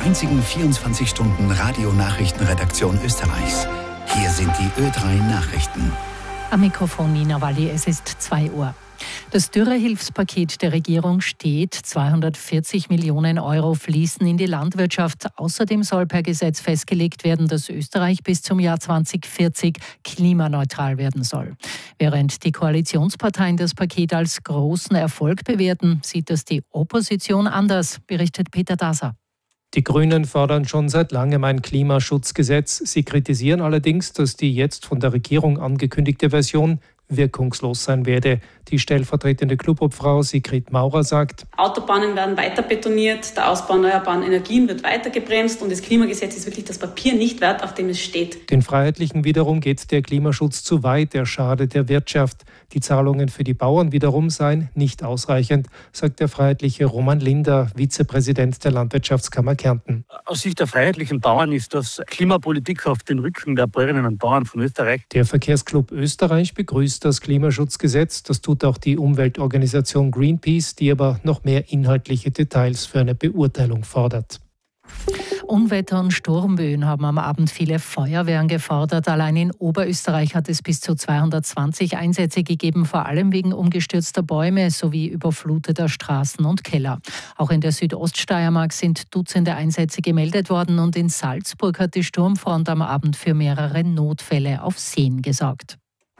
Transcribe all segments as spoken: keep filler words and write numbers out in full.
einzigen vierundzwanzig Stunden Radionachrichtenredaktion Österreichs. Hier sind die Ö drei Nachrichten. Am Mikrofon Nina Walli, es ist zwei Uhr. Das Dürrehilfspaket der Regierung steht. zweihundertvierzig Millionen Euro fließen in die Landwirtschaft. Außerdem soll per Gesetz festgelegt werden, dass Österreich bis zum Jahr zweitausendvierzig klimaneutral werden soll. Während die Koalitionsparteien das Paket als großen Erfolg bewerten, sieht das die Opposition anders, berichtet Peter Daser. Die Grünen fordern schon seit langem ein Klimaschutzgesetz. Sie kritisieren allerdings, dass die jetzt von der Regierung angekündigte Version wirkungslos sein werde. Die stellvertretende Clubobfrau Sigrid Maurer sagt: Autobahnen werden weiter betoniert, der Ausbau erneuerbaren Energien wird weiter gebremst und das Klimagesetz ist wirklich das Papier nicht wert, auf dem es steht. Den Freiheitlichen wiederum geht der Klimaschutz zu weit, er schadet der Wirtschaft. Die Zahlungen für die Bauern wiederum seien nicht ausreichend, sagt der Freiheitliche Roman Linder, Vizepräsident der Landwirtschaftskammer Kärnten. Aus Sicht der freiheitlichen Bauern ist das Klimapolitik auf den Rücken der Bäuerinnen und Bauern von Österreich. Der Verkehrsclub Österreich begrüßt das Klimaschutzgesetz. Das tut auch die Umweltorganisation Greenpeace, die aber noch mehr inhaltliche Details für eine Beurteilung fordert. Unwetter und Sturmböen haben am Abend viele Feuerwehren gefordert. Allein in Oberösterreich hat es bis zu zweihundertzwanzig Einsätze gegeben, vor allem wegen umgestürzter Bäume sowie überfluteter Straßen und Keller. Auch in der Südoststeiermark sind Dutzende Einsätze gemeldet worden und in Salzburg hat die Sturmfront am Abend für mehrere Notfälle auf Seen gesorgt.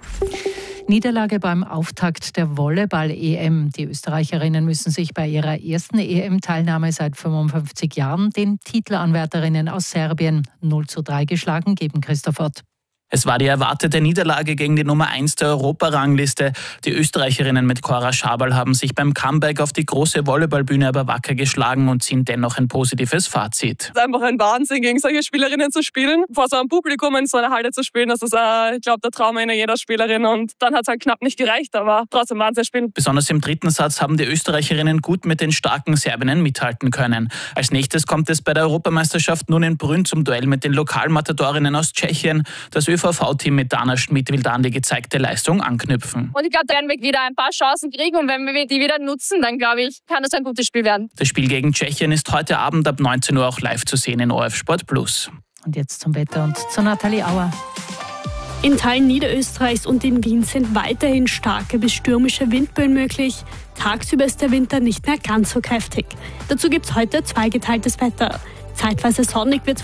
Niederlage beim Auftakt der Volleyball-E M. Die Österreicherinnen müssen sich bei ihrer ersten E M-Teilnahme seit fünfundfünfzig Jahren den Titelanwärterinnen aus Serbien null zu drei geschlagen geben. Christoph Ott. Es war die erwartete Niederlage gegen die Nummer eins der Europarangliste. Die Österreicherinnen mit Cora Schabal haben sich beim Comeback auf die große Volleyballbühne aber wacker geschlagen und ziehen dennoch ein positives Fazit. Es ist einfach ein Wahnsinn, gegen solche Spielerinnen zu spielen. Vor so einem Publikum in so einer Halle zu spielen, das ist, äh, ich glaube, der Traum einer jeder Spielerin. Und dann hat es halt knapp nicht gereicht, aber trotzdem Wahnsinn spielen. Besonders im dritten Satz haben die Österreicherinnen gut mit den starken Serbinnen mithalten können. Als nächstes kommt es bei der Europameisterschaft nun in Brünn zum Duell mit den Lokalmatadorinnen aus Tschechien. Das Ö V V-Team mit Dana Schmidt will da an die gezeigte Leistung anknüpfen. Und ich glaube, da werden wir wieder ein paar Chancen kriegen und wenn wir die wieder nutzen, dann glaube ich, kann das ein gutes Spiel werden. Das Spiel gegen Tschechien ist heute Abend ab neunzehn Uhr auch live zu sehen in O R F Sport Plus. Und jetzt zum Wetter und zu Nathalie Auer. In Teilen Niederösterreichs und in Wien sind weiterhin starke bis stürmische Windböen möglich. Tagsüber ist der Winter nicht mehr ganz so kräftig. Dazu gibt es heute zweigeteiltes Wetter. Zeitweise sonnig wird es